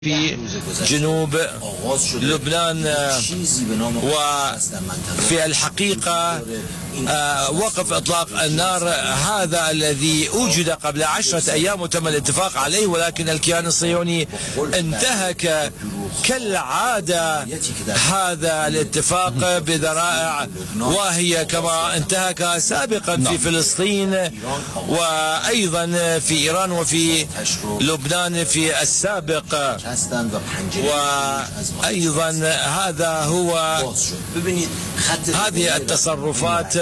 في جنوب لبنان. وفي الحقيقة وقف إطلاق النار هذا الذي وجد قبل 10 أيام وتم الاتفاق عليه، ولكن الكيان الصهيوني انتهك كالعادة هذا الاتفاق بذرائع واهية كما انتهك سابقا في فلسطين وأيضا في إيران وفي لبنان في السابق. وأيضا هذه التصرفات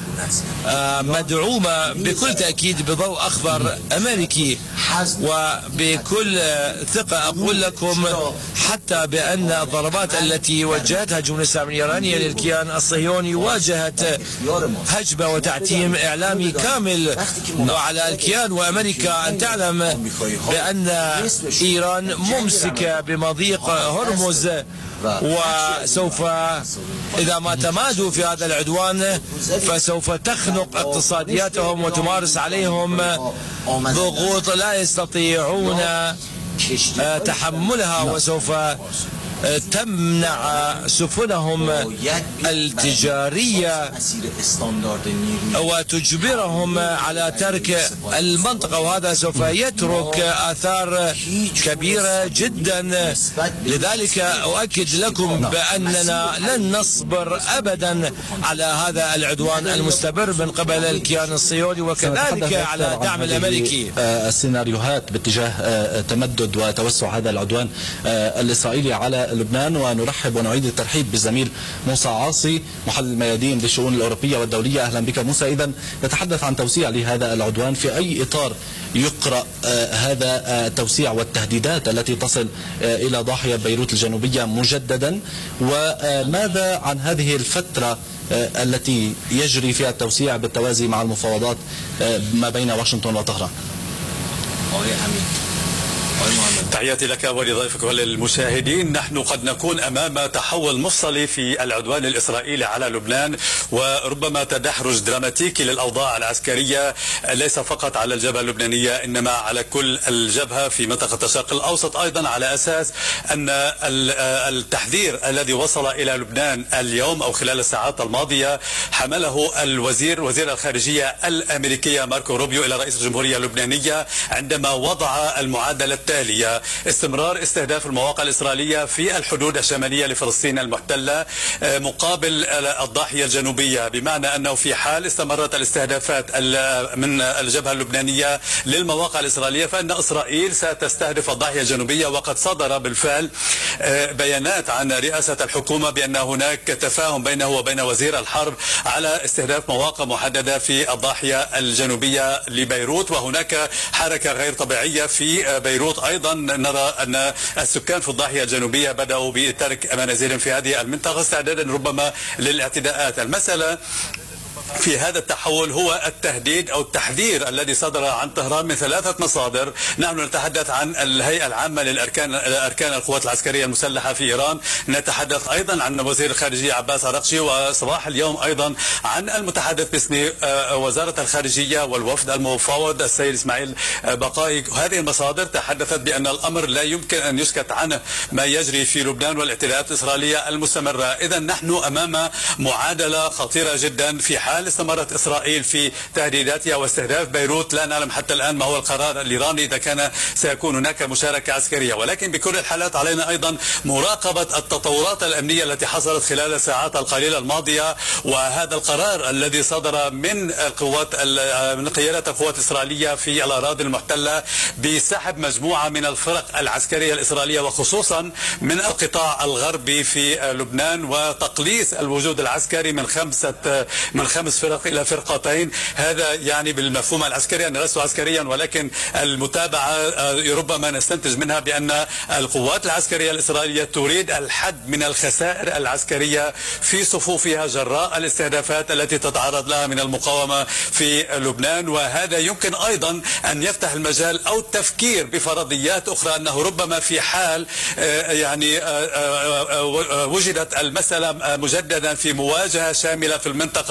مدعومة بكل تأكيد بضوء أخضر أمريكي، وبكل ثقة أقول لكم حتى بأن الضربات التي وجهتها الجمهورية الإسلامية الإيرانية للكيان الصهيوني واجهت هجمة وتعتيم إعلامي كامل على الكيان. وأمريكا أن تعلم بأن إيران ممسكة بمضيق هرمز، وسوف إذا ما تمادوا في هذا العدوان فسوف تخنق اقتصادياتهم وتمارس عليهم ضغوط لا يستطيعون تحملها، وسوف تمنع سفنهم التجارية وتجبرهم على ترك المنطقة، وهذا سوف يترك آثار كبيرة جدا. لذلك أؤكد لكم بأننا لن نصبر أبدا على هذا العدوان المستمر من قبل الكيان الصهيوني وكذلك على الدعم الأمريكي. السيناريوهات باتجاه تمدد وتوسع هذا العدوان الإسرائيلي على لبنان، ونرحب ونعيد الترحيب بالزميل موسى عاصي محلل الميادين للشؤون الأوروبية والدولية. أهلا بك موسى. إذن نتحدث عن توسيع لهذا العدوان، في أي إطار يقرأ هذا التوسيع والتهديدات التي تصل إلى ضاحية بيروت الجنوبية مجددا، وماذا عن هذه الفترة التي يجري فيها التوسيع بالتوازي مع المفاوضات ما بين واشنطن وطهران؟ تحياتي لك ولضيفك وللمشاهدين. نحن قد نكون أمام تحول مفصلي في العدوان الإسرائيلي على لبنان، وربما تدحرج دراماتيكي للأوضاع العسكرية ليس فقط على الجبهة اللبنانية إنما على كل الجبهة في منطقة الشرق الأوسط، أيضا على أساس أن التحذير الذي وصل إلى لبنان اليوم أو خلال الساعات الماضية حمله وزير الخارجية الأمريكية ماركو روبيو إلى رئيس الجمهورية اللبنانية عندما وضع المعادلة التالية: استمرار استهداف المواقع الإسرائيلية في الحدود الشمالية لفلسطين المحتلة مقابل الضاحية الجنوبية، بمعنى أنه في حال استمرت الاستهدافات من الجبهة اللبنانية للمواقع الإسرائيلية فإن إسرائيل ستستهدف الضاحية الجنوبية. وقد صدر بالفعل بيانات عن رئاسة الحكومة بأن هناك تفاهم بينه وبين وزير الحرب على استهداف مواقع محددة في الضاحية الجنوبية لبيروت، وهناك حركة غير طبيعية في بيروت. أيضا نرى أن السكان في الضاحية الجنوبية بدأوا بترك منازلهم في هذه المنطقة استعدادا ربما للاعتداءات. المسألة في هذا التحول هو التهديد أو التحذير الذي صدر عن طهران من 3 مصادر. نحن نتحدث عن الهيئة العامة للأركان القوات العسكرية المسلحة في إيران، نتحدث أيضا عن وزير الخارجية عباس عراقشي، وصباح اليوم أيضا عن المتحدث باسم وزارة الخارجية والوفد المفاوض السيد إسماعيل بقائي. هذه المصادر تحدثت بأن الأمر لا يمكن أن يسكت عنه ما يجري في لبنان والاعتداءات الإسرائيلية المستمرة. إذا نحن أمام معادلة خطيرة جدا. في حال استمرت إسرائيل في تهديداتها واستهداف بيروت لا نعلم حتى الآن ما هو القرار الإيراني إذا كان سيكون هناك مشاركة عسكرية، ولكن بكل الحالات علينا أيضا مراقبة التطورات الأمنية التي حصلت خلال الساعات القليلة الماضية. وهذا القرار الذي صدر من قيادة القوات الإسرائيلية في الأراضي المحتلة بسحب مجموعة من الفرق العسكرية الإسرائيلية وخصوصا من القطاع الغربي في لبنان، وتقليص الوجود العسكري من 5 فرق إلى فرقتين. هذا يعني بالمفهوم العسكري أنا لست عسكريا، ولكن المتابعة ربما نستنتج منها بأن القوات العسكرية الإسرائيلية تريد الحد من الخسائر العسكرية في صفوفها جراء الاستهدافات التي تتعرض لها من المقاومة في لبنان. وهذا يمكن أيضا أن يفتح المجال أو التفكير بفرضيات أخرى أنه ربما في حال يعني وجدت المسألة مجددا في مواجهة شاملة في المنطقة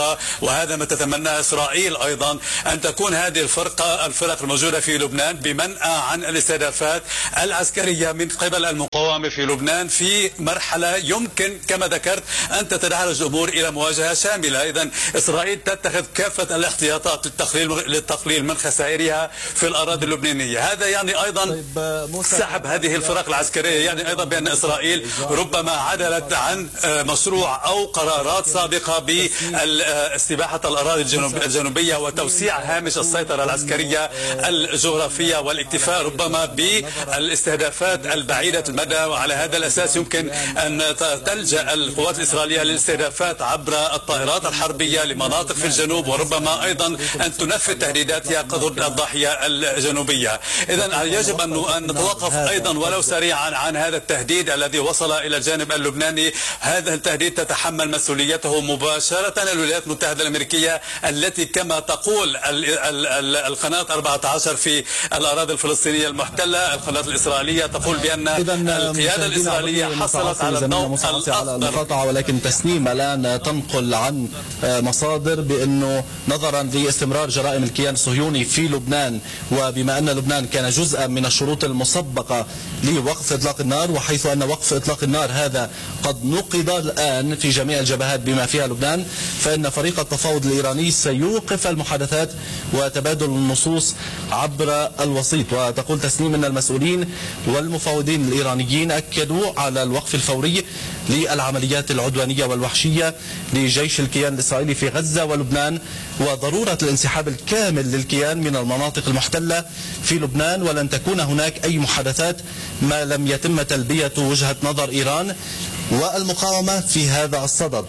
وهذا ما تتمناه إسرائيل أيضا، أن تكون هذه الفرق الموجودة في لبنان بمنأى عن الاستهدافات العسكرية من قبل المقاومة في لبنان في مرحلة يمكن كما ذكرت أن تتدحرج الأمور إلى مواجهة شاملة. إذن إسرائيل تتخذ كافة الاحتياطات للتقليل من خسائرها في الأراضي اللبنانية. هذا يعني أيضا سحب هذه الفرق العسكرية، يعني أيضا بأن إسرائيل ربما عدلت عن مشروع أو قرارات سابقة باستباحة الأراضي الجنوبية وتوسيع هامش السيطرة العسكرية الجغرافية والاكتفاء ربما بالاستهدافات البعيدة المدى. وعلى هذا الأساس يمكن أن تلجأ القوات الإسرائيلية للاستهدافات عبر الطائرات الحربية لمناطق في الجنوب، وربما أيضا أن تنفذ تهديداتها ضد الضاحية الجنوبية. إذن يجب أن نتوقف أيضا ولو سريعا عن هذا التهديد الذي وصل إلى الجانب اللبناني. هذا التهديد تتحمل مسؤوليته مباشرة الولايات المتحدة الأمريكية، التي كما تقول القناة 14 في الأراضي الفلسطينية المحتلة، القناة الإسرائيلية تقول بأن القيادة الإسرائيلية حصلت على الضوء الأخضر. ولكن تسنيم الآن تنقل عن مصادر بأنه نظرا لاستمرار جرائم الكيان الصهيوني في لبنان، وبما أن لبنان كان جزءا من الشروط المسبقة لوقف إطلاق النار، وحيث أن وقف إطلاق النار هذا قد نقض الآن في جميع الجبهات بما فيها لبنان، فإن فريق التفاوض الإيراني سيوقف المحادثات وتبادل النصوص عبر الوسيط. وتقول تسنيم أن المسؤولين والمفاوضين الإيرانيين أكدوا على الوقف الفوري للعمليات العدوانية والوحشية لجيش الكيان الإسرائيلي في غزة ولبنان، وضرورة الانسحاب الكامل للكيان من المناطق المحتلة في لبنان، ولن تكون هناك أي محادثات ما لم يتم تلبية وجهة نظر إيران والمقاومة في هذا الصدد.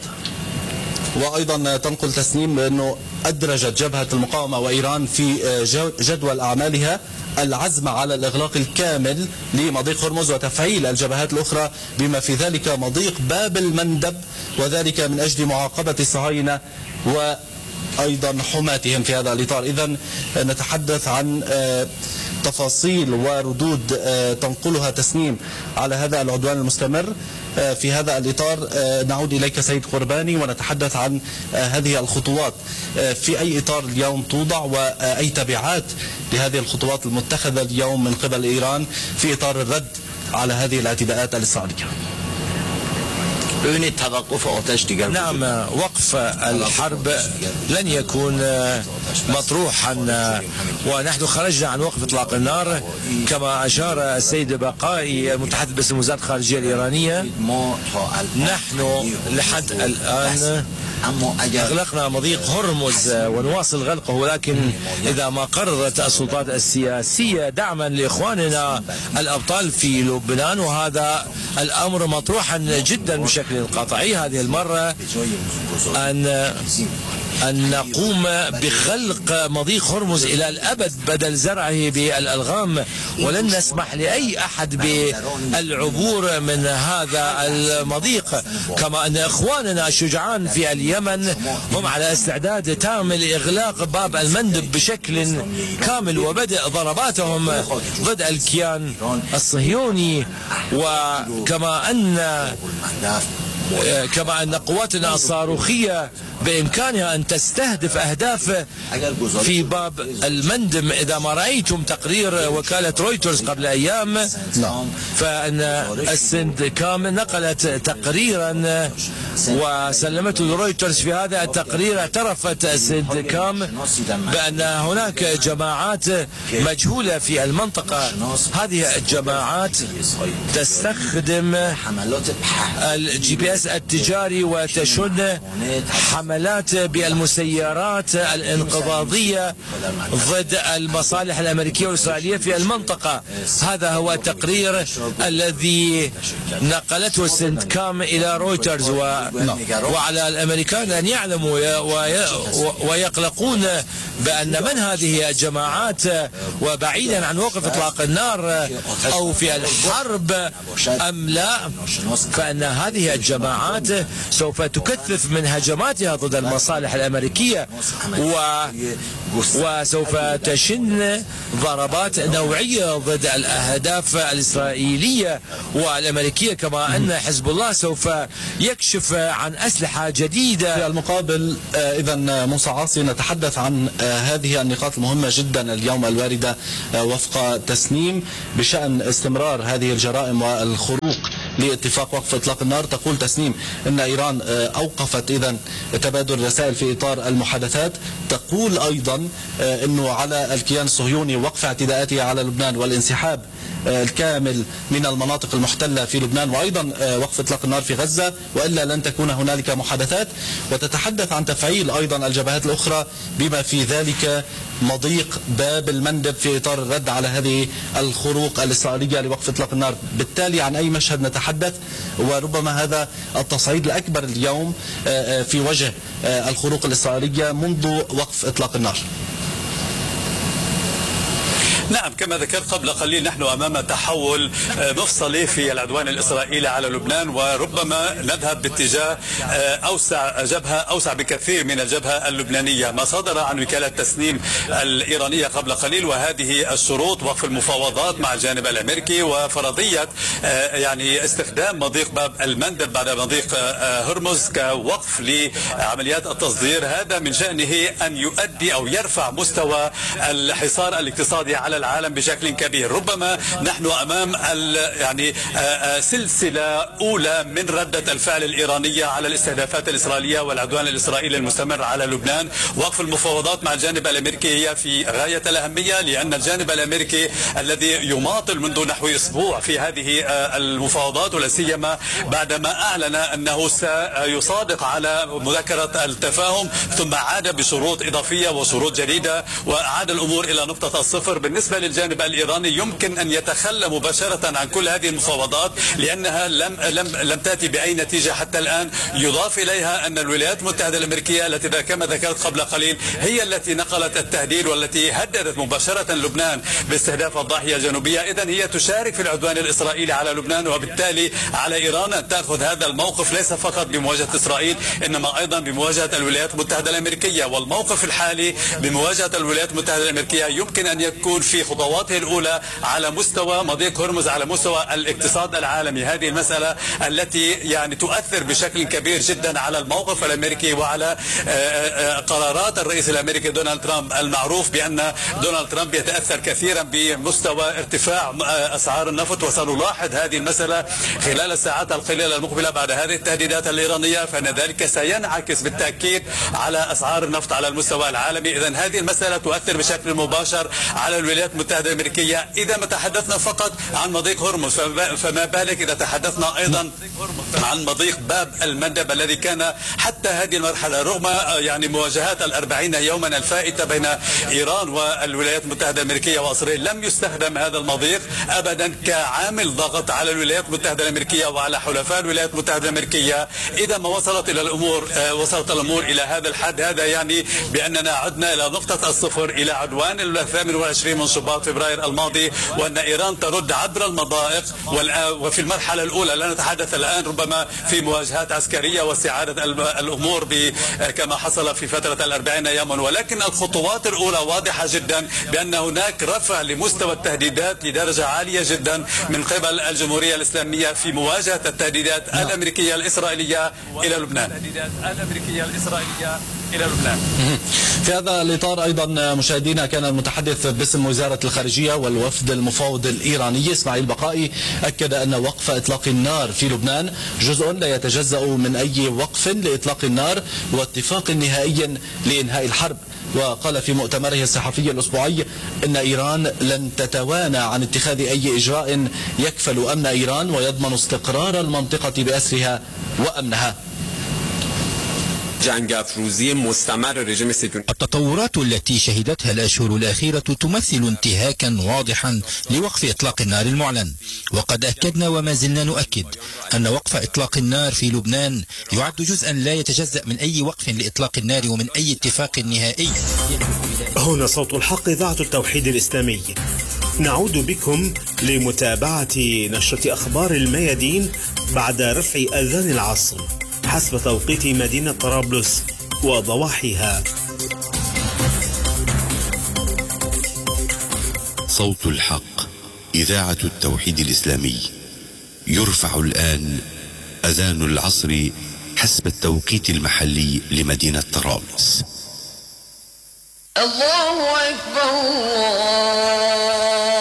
وأيضا تنقل تسنيم أنه أدرجت جبهة المقاومة وإيران في جدول أعمالها العزم على الإغلاق الكامل لمضيق هرمز وتفعيل الجبهات الأخرى بما في ذلك مضيق باب المندب، وذلك من أجل معاقبة الصهاينة وأيضا حماتهم في هذا الإطار. إذن نتحدث عن تفاصيل وردود تنقلها تسنيم على هذا العدوان المستمر. في هذا الإطار نعود إليك سيد قرباني ونتحدث عن هذه الخطوات في أي إطار اليوم توضع، وأي تبعات لهذه الخطوات المتخذة اليوم من قبل إيران في إطار الرد على هذه الاعتداءات الإسرائيلية. نعم، وقف الحرب لن يكون مطروحا، ونحن خرجنا عن وقف إطلاق النار كما أشار السيد بقائي المتحدث باسم وزارة الخارجية الإيرانية. نحن لحد الآن أغلقنا مضيق هرمز ونواصل غلقه، ولكن إذا ما قررت السلطات السياسية دعما لإخواننا الأبطال في لبنان، وهذا الأمر مطروحا جدا بشكل قطعي هذه المرة، أن نقوم بخلق مضيق هرمز إلى الأبد بدل زرعه بالألغام، ولن نسمح لأي أحد بالعبور من هذا المضيق. كما أن إخواننا الشجعان في اليمن هم على استعداد تام لإغلاق باب المندب بشكل كامل وبدء ضرباتهم ضد الكيان الصهيوني. وكما أن قواتنا الصاروخية بإمكانها أن تستهدف أهداف في باب المندب. إذا ما رأيتم تقرير وكالة رويترز قبل أيام، فإن السندكام نقلت تقريرا وسلمته لرويترز. في هذا التقرير اعترفت السندكام بأن هناك جماعات مجهولة في المنطقة. هذه الجماعات تستخدم الGPS التجاري وتشن حملات بالمسيرات الانقضاضية ضد المصالح الأمريكية والإسرائيلية في المنطقة. هذا هو التقرير الذي نقلته السندكام إلى رويترز، وعلى الأمريكان أن يعلموا ويقلقون بأن من هذه الجماعات، وبعيدا عن وقف إطلاق النار أو في الحرب أم لا، فإن هذه الجماعات سوف تكثف من هجماتها ضد المصالح الأمريكية وسوف تشن ضربات نوعية ضد الأهداف الإسرائيلية والأمريكية، كما أن حزب الله سوف يكشف عن أسلحة جديدة. في المقابل إذا موسى عاصي نتحدث عن هذه النقاط المهمة جدا اليوم الواردة وفق تسنيم بشأن استمرار هذه الجرائم والخروق لاتفاق وقف إطلاق النار. تقول تسنيم أن إيران أوقفت إذا تبادل رسائل في إطار المحادثات. تقول أيضا أنه على الكيان الصهيوني وقف اعتداءاته على لبنان والانسحاب الكامل من المناطق المحتلة في لبنان، وأيضا وقف إطلاق النار في غزة، وإلا لن تكون هنالك محادثات. وتتحدث عن تفعيل أيضا الجبهات الأخرى بما في ذلك مضيق باب المندب في إطار الرد على هذه الخروق الإسرائيلية لوقف إطلاق النار. بالتالي عن أي مشهد نتحدث؟ وربما هذا التصعيد الأكبر اليوم في وجه الخروق الإسرائيلية منذ وقف إطلاق النار. نعم، كما ذكرت قبل قليل نحن أمام تحول مفصلي في العدوان الإسرائيلي على لبنان، وربما نذهب باتجاه جبهة أوسع بكثير من الجبهة اللبنانية. ما صدر عن وكالة تسنيم الإيرانية قبل قليل وهذه الشروط: وقف المفاوضات مع الجانب الأمريكي وفرضية يعني استخدام مضيق باب المندب بعد مضيق هرمز كوقف لعمليات التصدير. هذا من شأنه أن يؤدي أو يرفع مستوى الحصار الاقتصادي على العالم بشكل كبير. ربما نحن أمام يعني سلسلة أولى من ردة الفعل الإيرانية على الاستهدافات الإسرائيلية والعدوان الإسرائيلي المستمر على لبنان. وقف المفاوضات مع الجانب الأمريكي هي في غاية الأهمية، لأن الجانب الأمريكي الذي يماطل منذ نحو أسبوع في هذه المفاوضات، ولا سيما بعدما أعلن أنه سيصادق على مذكرة التفاهم ثم عاد بشروط إضافية وشروط جديدة وأعاد الأمور إلى نقطة الصفر. بالنسبة للجانب الإيراني يمكن أن يتخلى مباشرة عن كل هذه المفاوضات لأنها لم تأتي بأي نتيجة حتى الآن. يضاف إليها أن الولايات المتحدة الأمريكية التي كما ذكرت قبل قليل هي التي نقلت التهديد والتي هددت مباشرة لبنان باستهداف الضاحية الجنوبية. إذن هي تشارك في العدوان الإسرائيلي على لبنان، وبالتالي على إيران أن تأخذ هذا الموقف ليس فقط بمواجهة إسرائيل إنما أيضا بمواجهة الولايات المتحدة الأمريكية. والموقف الحالي بمواجهة الولايات المتحدة الأمريكية يمكن أن يكون في خطواته الأولى على مستوى مضيق هرمز، على مستوى الاقتصاد العالمي. هذه المسألة التي يعني تؤثر بشكل كبير جدا على الموقف الأمريكي وعلى قرارات الرئيس الأمريكي دونالد ترامب. المعروف بأن دونالد ترامب يتأثر كثيرا بمستوى ارتفاع أسعار النفط، وسنلاحظ هذه المسألة خلال الساعات القليلة المقبلة بعد هذه التهديدات الإيرانية، فإن ذلك سينعكس بالتأكيد على أسعار النفط على المستوى العالمي. إذن هذه المسألة تؤثر بشكل مباشر على الولايات المتحدة الأمريكية. إذا ما تحدثنا فقط عن مضيق هرمز فما بالك إذا تحدثنا أيضا عن مضيق باب المندب الذي كان حتى هذه المرحلة رغم يعني مواجهات 40 يوما الفائتة بين إيران والولايات المتحدة الأمريكية وإسرائيل لم يستخدم هذا المضيق أبدا كعامل ضغط على الولايات المتحدة الأمريكية وعلى حلفاء الولايات المتحدة الأمريكية. إذا ما وصلت الأمور إلى هذا الحد، هذا يعني بأننا عدنا إلى نقطة الصفر، إلى عدوان 28 من شباط فبراير الماضي، وأن إيران ترد عبر المضائق. وفي المرحلة الأولى لا نتحدث الآن ربما في مواجهات عسكرية واستعادة الأمور كما حصل في فترة 40 يوما، ولكن الخطوات الأولى واضحة جدا بأن هناك رفع لمستوى التهديدات لدرجة عالية جدا من قبل الجمهورية الإسلامية في مواجهة التهديدات الأمريكية الإسرائيلية إلى لبنان. في هذا الإطار أيضا مشاهدينا كان المتحدث باسم وزارة الخارجية والوفد المفاوض الإيراني إسماعيل بقائي أكد أن وقف إطلاق النار في لبنان جزء لا يتجزأ من أي وقف لإطلاق النار واتفاق نهائي لإنهاء الحرب. وقال في مؤتمره الصحفي الأسبوعي أن إيران لن تتوانى عن اتخاذ أي إجراء يكفل أمن إيران ويضمن استقرار المنطقة بأسرها وأمنها. جنگ افروزی مستمر رژیم صهیونیستی. التطورات التي شهدتها الأشهر الأخيرة تمثل انتهاكا واضحا لوقف إطلاق النار المعلن، وقد أكدنا وما زلنا نؤكد أن وقف إطلاق النار في لبنان يعد جزءا لا يتجزأ من أي وقف لإطلاق النار ومن أي اتفاق نهائي. هنا صوت الحق إذاعة التوحيد الإسلامي، نعود بكم لمتابعة نشرة أخبار الميادين بعد رفع أذان العصر حسب توقيت مدينة طرابلس وضواحيها. صوت الحق، إذاعة التوحيد الإسلامي. يرفع الآن أذان العصر حسب التوقيت المحلي لمدينة طرابلس. الله أكبر الله